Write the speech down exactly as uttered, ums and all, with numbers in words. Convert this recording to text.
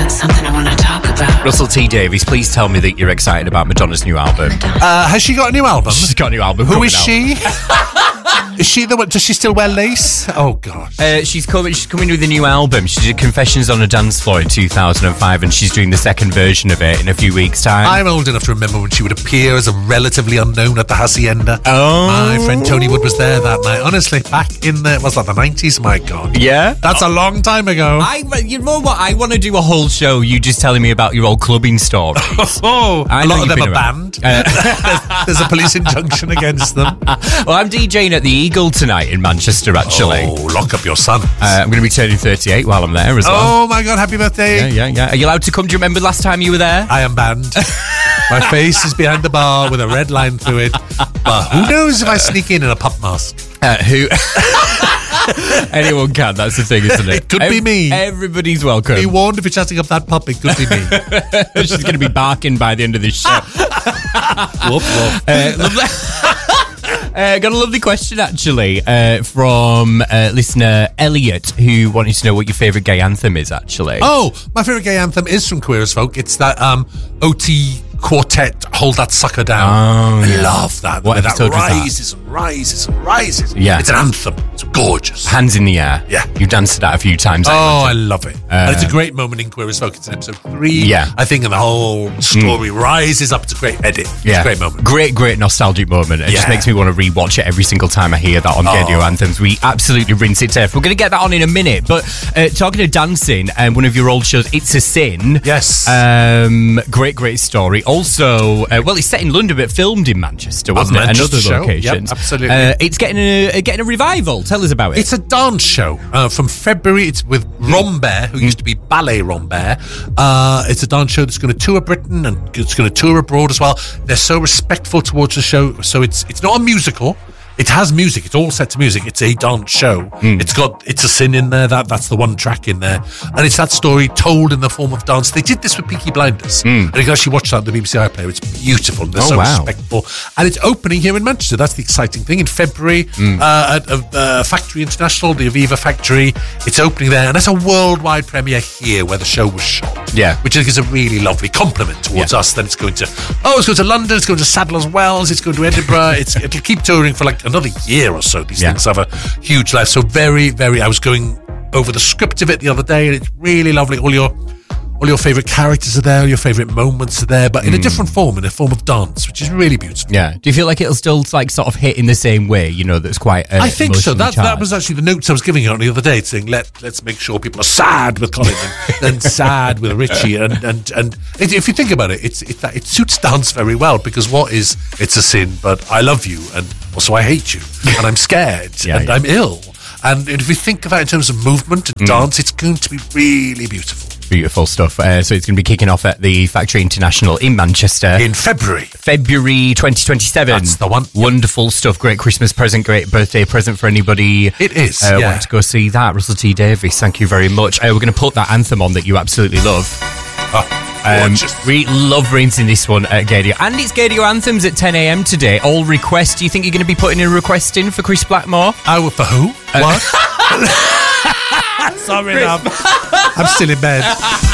got something I want to talk about. Russell T Davies, please tell me that you're excited about Madonna's new album. Uh, has she got a new album? She's got a new album. Who is out. she? Is she the one? Does she still wear lace? Oh, God. Uh, she's coming. She's coming with a new album. She did Confessions on a Dance Floor in two thousand five, and she's doing the second version of it in a few weeks' time. I'm old enough to remember when she would appear as a relatively unknown at the Hacienda. Oh, my friend Tony Wood was there that night. Honestly, back in the was that the nineties? My God, yeah, that's a long time ago. I, you know what? I want to do a whole show. You just telling me about your old clubbing stories. oh, I a lot of you've them are around. banned. Uh, there's, there's a police injunction against them. Well, I'm DJing at the Eagle tonight in Manchester. Actually, oh, lock up your son. Uh, I'm going to be turning thirty-eight while I'm there as well. Oh my God, happy birthday! Yeah, yeah, yeah. Are you allowed to come? Do you remember last time you were there? I am banned. My face is behind the bar with a red line through it. But who knows if I sneak in in a pup mask? Uh, who? Anyone can. That's the thing, isn't it? It could Ev- be me. Everybody's welcome. Be warned if you're chatting up that pup. It could be me. She's going to be barking by the end of this show. whoop, whoop. Uh, lovely. Uh, got a lovely question, actually, uh, from uh, listener Elliot, who wanted to know what your favourite gay anthem is, actually. Oh, my favourite gay anthem is from Queer as Folk. It's that um, O T quartet, Hold That Sucker Down. Oh, I yeah. love that. What that episode was that? rises and rises and rises. Yeah. It's an anthem. It's gorgeous. Hands in the air. Yeah. You've danced to that a few times. Oh, I, I love it. Uh, and it's a great moment in Queer as Folk. It's in episode three. Yeah. I think, and the whole story mm. rises up. It's a great edit. It's yeah. a great moment. Great, great nostalgic moment. It yeah. just makes me want to rewatch it every single time I hear that on oh. Radio Anthems. We absolutely rinse it off. We're going to get that on in a minute. But uh, talking of dancing, and um, one of your old shows, It's a Sin. Yes. Um, great, great story. Also, uh, well, it's set in London, but filmed in Manchester, wasn't on it? Manchester And other show. locations. Yep, absolutely. Uh, it's getting a getting a revival. Tell us about it. It's a dance show uh, from February. It's with Rambert, who used to be Ballet Rambert. Uh, it's a dance show that's going to tour Britain and it's going to tour abroad as well. They're so respectful towards the show. So it's it's not a musical. It has music. It's all set to music. It's a dance show. Mm. It's got It's a Sin in there. That That's the one track in there. And it's that story told in the form of dance. They did this with Peaky Blinders. Mm. And you can actually watch that on the B B C iPlayer. It's beautiful. They're oh, so wow. respectful. And it's opening here in Manchester. That's the exciting thing. In February, mm. uh, at uh, Factory International, the Aviva Factory. It's opening there. And that's a worldwide premiere here where the show was shot. Yeah. Which is a really lovely compliment towards yeah. us. Then it's going to, oh, it's going to London. It's going to Sadler's Wells. It's going to Edinburgh. It's, it'll keep touring for like another year or so. These yeah. things have a huge life. So very, very, I was going over the script of it the other day and it's really lovely. All your all your favourite characters are there, all your favourite moments are there, but in mm. a different form, in a form of dance, which is really beautiful. Yeah. Do you feel like it'll still like sort of hit in the same way, you know, that's quite uh, I think so. That charged. That was actually the notes I was giving out the other day, saying let, let's make sure people are sad with Colin and then sad with Richie. And, and, and it, if you think about it, it's, it, it suits dance very well because what is It's a Sin, but I love you and also I hate you and I'm scared yeah, and yeah. I'm ill. And if we think of that in terms of movement and mm. dance, it's going to be really beautiful. Beautiful stuff. Uh, so it's going to be kicking off at the Factory International in Manchester. In February. February twenty twenty-seven. That's the one. Wonderful stuff. Great Christmas present, great birthday present for anybody. It is, uh, yeah. Want to go see that. Russell T Davies, thank you very much. Uh, we're going to put that anthem on that you absolutely love. Oh. Um, we love rinsing this one at Gadio. And it's Gadio Anthems at ten a.m. today. All requests. Do you think you're going to be putting a request in for Chris Blackmore? Oh, for who? Uh, what? Sorry, love. I'm still in bed.